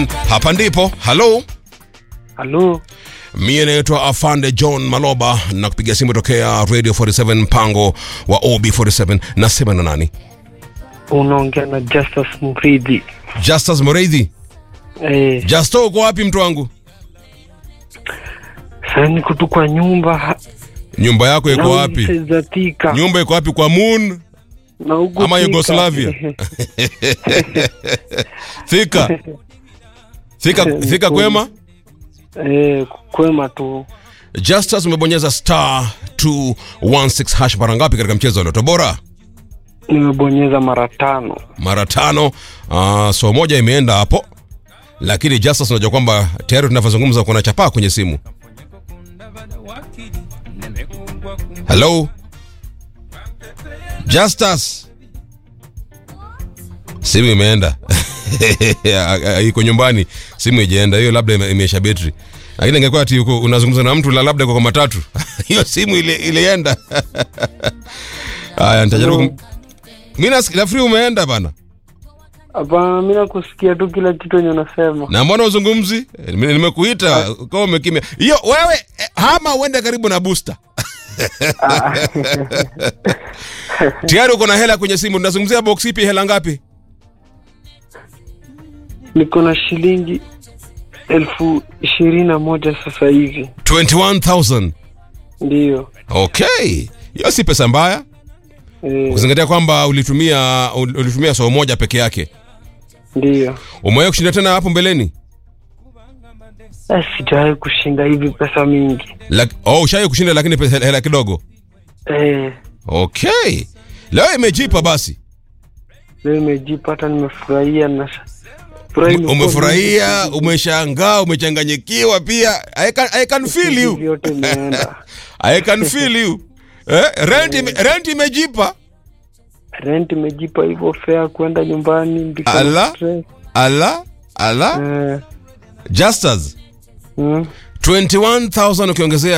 Hapa ndipo. Hello. Halo. Mimi naitwa Afande John Maloba na kupiga simu tokea Radio 47 mpango wa OB47. Nasema na nani? Unaongea na Justus Muridhi. Justus Muridhi? Justo, uko wapi mtu wangu? Sasa niko tu kwa nyumba. Nyumba yako iko wapi? Nyumba iko wapi, kwa Moon? Na huko ama Yugoslavia? Thika kwema? Kwema tu. Justus, umebonyeza star 216 hash mara ngapi katika mchezo wa Lotto Bora? Nimebonyeza mara 5. Mara 5. So moja imeenda hapo. Lakini Justus, unajua kwamba tayari tunavyozungumza kuna chapa kwenye simu. Hello? Justus. Simu imeenda. Iko nyumbani, simu haijaenda. Hiyo labda imeisha battery. Lakini ingekuwa ati unazungumza na mtu labda kwa matatu. Hiyo simu ilienda. Haya, nitajaribu. Mimi nafikiri umeenda bana. Hapa mimi nakusikia tu kila kitu unasema. Na mbona uzungumzi? Nimekuita kama umekimya. Hiyo wewe hama uende karibu na booster. Tayari uko na hela kwenye simu. Tunazungumzia box ipi, hela ngapi? Niko na shilingi 21,000 sasa hivi. 21,000. Ndio. Okay. Hiyo si pesa mbaya. Ukizingatia kwamba ulitumia saa moja peke yake. Ndio. Umewahi kushinda tena hapo mbeleni? Sijawahi kushinda hivi pesa mingi. Ushawahi kushinda lakini pesa hela kidogo? Okay. Leo imejipa basi. Leo imejipa, hata nimefurahia na umefurahia, umeshangaa, umechanganyikiwa pia. I can feel you. Yote imeenda. I can feel you. Rent imejipa. Rent imejipa, hivyo fare kwenda nyumbani ndiko. Allah. Justus. 21,000 ukiongezea